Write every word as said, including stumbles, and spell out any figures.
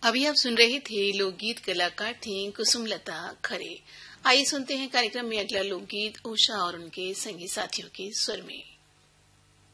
अभी आप सुन रहे थे लोकगीत, कलाकार थी कुसुमलता खरे। आइए सुनते हैं कार्यक्रम में अगला लोकगीत उषा और उनके संगी साथियों के स्वर में।